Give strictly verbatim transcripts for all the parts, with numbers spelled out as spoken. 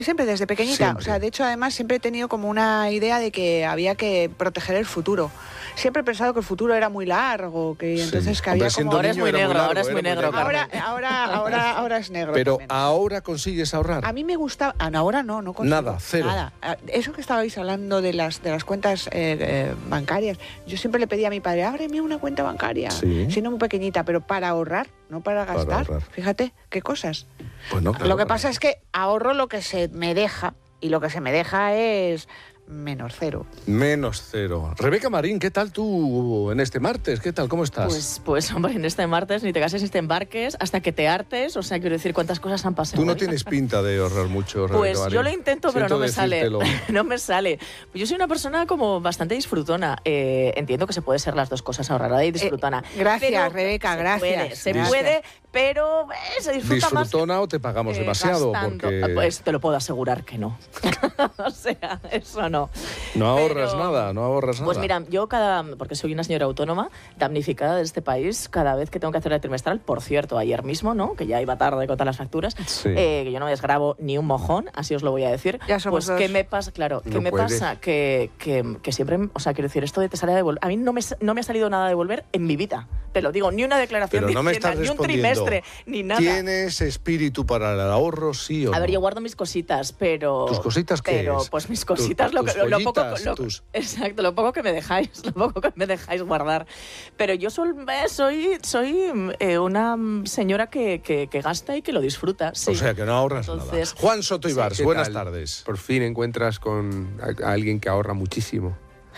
Siempre desde pequeñita, Siempre. o sea, de hecho además siempre he tenido como una idea de que había que proteger el futuro. Siempre he pensado que el futuro era muy largo, que Sí. entonces que Hombre, había siendo como... Ahora es niño muy era muy negro, largo, ahora es era muy muy negro, largo. Ahora, Carmen. ahora, ahora, ahora es negro. Pero también. ahora consigues ahorrar. A mí me gustaba, ah, no, ahora no, no consigo. Nada, cero. Nada. Ah, Eso que estabais hablando de las de las cuentas eh, eh, bancarias, yo siempre le pedí a mi padre, ábreme una cuenta bancaria, Sí. siendo muy pequeñita, pero para ahorrar, no para Para gastar. ahorrar. Fíjate, qué cosas. Bueno, claro, lo que para- pasa es que ahorro lo que se me deja, y lo que se me deja es menos cero. Menos cero. Rebeca Marín, ¿qué tal tú en este martes? ¿Qué tal? ¿Cómo estás? Pues, pues, hombre, en este martes ni te cases ni te embarques hasta que te hartes. O sea, quiero decir, cuántas cosas han pasado. Tú no hoy. tienes pinta de ahorrar mucho, Rebeca Pues Marín. yo lo intento, pero Siento no me sale. decírtelo. No me sale. Yo soy una persona como bastante disfrutona. Eh, entiendo que se puede ser las dos cosas, ahorrada y disfrutona. Eh, gracias, Pero Rebeca, se gracias. Puede, se Gracias. puede, pero eh, se disfruta más. ¿Disfrutona o te pagamos eh, demasiado? gastando. Porque Pues te lo puedo asegurar que no. O sea, eso no. no ahorras Pero- nada, no ahorras nada. Pues mira, yo cada, porque soy una señora autónoma, damnificada de este país, cada vez que tengo que hacer la trimestral, por cierto, ayer mismo, ¿no? Que ya iba tarde con todas las facturas, Sí. eh, que yo no me desgrabo ni un mojón, así os lo voy a decir. Ya somos Pues, ¿qué dos. me pasa? Claro, ¿qué No me puedes. pasa? Que, que, que siempre, o sea, quiero decir, esto de te sale a devolver, a mí no me, no me ha salido nada a devolver en mi vida. Te lo digo, ni una declaración Pero de no me Hacienda, estás ni un respondiendo. trimestre, ni nada. ¿Tienes espíritu para el ahorro, sí o no? A ver, yo guardo mis cositas, pero... ¿Tus cositas qué Pero, es? pues mis Tus- cositas, lo, tus que- lo, lo poco... joyitas, lo- tus- Exacto, lo poco que me dejáis, lo poco que me dejáis guardar. Pero yo sol- eh, soy, soy eh, una señora que, que, que gasta y que lo disfruta, sí. O sea, que no ahorras Entonces- nada. Juan Soto Ibars, ¿Qué buenas tal? tardes. Por fin encuentras con a, a alguien que ahorra muchísimo.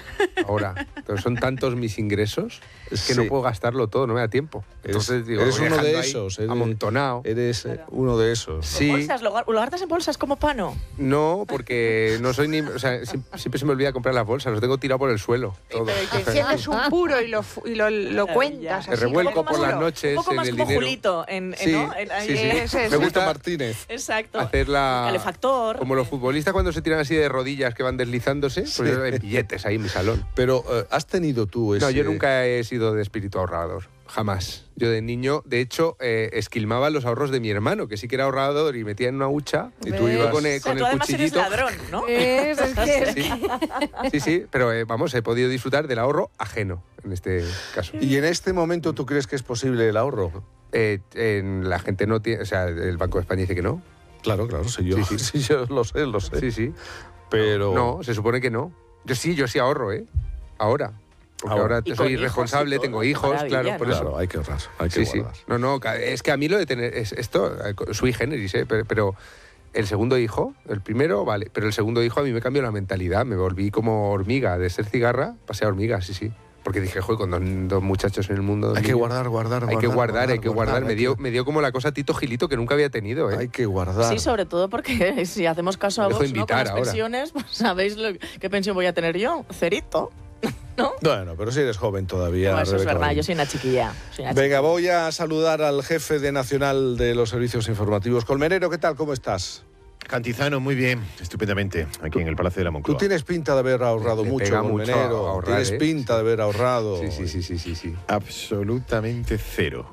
Ahora, pero son tantos mis ingresos, es que Sí. no puedo gastarlo todo, no me da tiempo. Eres, Entonces digo, eres voy uno de dejando ahí esos. Eres, amontonado. Eres eh, uno de esos. Sí, ¿Bolsas? ¿Lo, gar- lo guardas en bolsas como pano? no, porque no soy ni... O sea, siem- siempre se me olvida comprar las bolsas, los tengo tirado por el suelo. Todo. Pero te enciendes un puro y lo, fu- y lo, lo Maravilla. cuentas. Me así, revuelco como por las solo. noches Un poco en más el como dinero. Julito, en, en- Sí, ¿no? En- ahí sí, sí. es- Ese es. Me Me gusta gusta Martínez. Exacto. hacer la... Calefactor. Como los futbolistas cuando se tiran así de rodillas que van deslizándose, pues Sí. yo en billetes ahí en mi salón. Pero, eh, ¿has tenido tú ese...? No, yo nunca he sido de espíritu ahorrador. Jamás. Yo de niño, de hecho, eh, esquilmaba los ahorros de mi hermano, que sí que era ahorrador y metía en una hucha. Y tú ¿Ves? ibas... con O el, sea, con tú el además eres cuchillito. ladrón, ¿no? Es, es que- Sí, sí, sí, pero eh, vamos, he podido disfrutar del ahorro ajeno en este caso. ¿Y en este momento tú crees que es posible el ahorro? Eh, en- la gente no tiene, o sea, el Banco de España dice que no. Claro, claro, sí, yo, Sí, sí. sí, yo lo sé, lo sé. Sí, sí. Pero... No, se supone que no. Yo sí, yo sí ahorro, ¿eh? Ahora. Porque Ahora. ahora, Y con soy hijos y responsable, todo, tengo qué hijos, maravilla, claro, por ¿no? eso. Claro, hay que ahorrar, hay que Sí, sí. guardar. No, no, ca- es que a mí lo de tener es, esto, eh, sui generis, ¿eh? pero, pero el segundo hijo, el primero, vale, pero el segundo hijo a mí me cambió la mentalidad, me volví como hormiga, de ser cigarra, pasé a hormiga, sí, sí. Porque dije, joder, con dos, dos muchachos en el mundo... dos Hay que niños, guardar, guardar, Hay guardar. que guardar, hay que guardar. Me hay dio, que- me dio como la cosa Tito Gilito que nunca había tenido, ¿eh? Hay que guardar. Sí, sobre todo porque si hacemos caso a Me dejo vos, ¿no? Con invitar las ahora. pensiones, pues sabéis lo- qué pensión voy a tener yo. Cerito. Bueno, pero si eres joven todavía. Bueno, eso es Rebeca verdad, Marín. yo soy una chiquilla. soy una Venga, voy a saludar al jefe de Nacional de los Servicios Informativos. Colmenero, ¿qué tal? ¿Cómo estás? Cantizano, muy bien, estupendamente, aquí en el Palacio de la Tú Moncloa. tienes pinta de haber ahorrado Le mucho, pega mucho Colmenero. a ahorrar, Tienes ¿eh? pinta de haber ahorrado. Sí, sí, sí, sí, sí, sí. Absolutamente cero.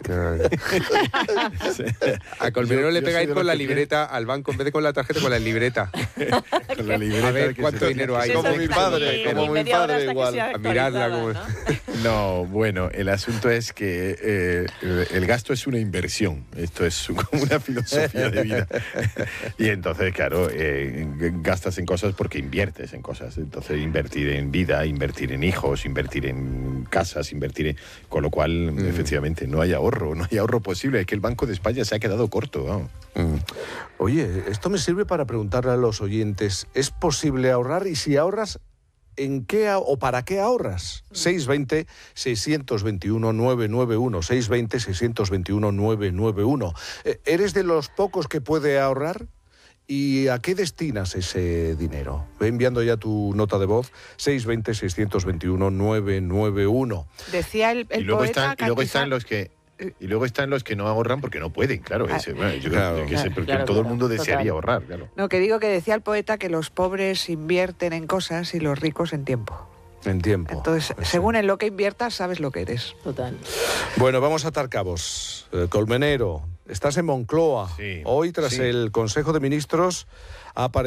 A Colmenero Yo- le yo pegáis soy de con los la que libreta al banco, en vez de con la tarjeta, con la libreta. Con la libreta A ver que cuánto se- dinero hay. Sí, Como eso mi está padre, aquí, como ni mi media hora padre hasta que igual. sea A mirarla actualizada, como- ¿no? No, bueno, el asunto es que eh, el, el gasto es una inversión. Esto es como una filosofía de vida. Y entonces, claro, eh, gastas en cosas porque inviertes en cosas. Entonces, invertir en vida, invertir en hijos, invertir en casas, invertir en... Con lo cual, Mm. efectivamente, no hay ahorro, no hay ahorro posible. Es que el Banco de España se ha quedado corto. ¿no? Mm. Oye, esto me sirve para preguntarle a los oyentes, ¿es posible ahorrar? Y si ahorras, ¿en qué a- o para qué ahorras? seis dos cero, seis dos uno, nueve nueve uno, seis dos cero, seis dos uno, nueve nueve uno. Eh, ¿Eres de los pocos que puede ahorrar? ¿Y a qué destinas ese dinero? Ve enviando ya tu nota de voz, seis dos cero, seis dos uno, nueve nueve uno. Decía el, el y luego poeta están, y luego están Cantizano- los que y luego están los que no ahorran porque no pueden, claro. Ah, ese, bueno, yo claro. creo que, ese- Claro, porque claro, todo el claro, mundo desearía total. ahorrar, claro. No, que digo que decía el poeta que los pobres invierten en cosas y los ricos en tiempo. En tiempo. Entonces, Pues sí. según en lo que inviertas, sabes lo que eres. Total. Bueno, vamos a atar cabos. Eh, Colmenero, estás en Moncloa. Sí, Hoy, tras sí. el Consejo de Ministros, ha aparecido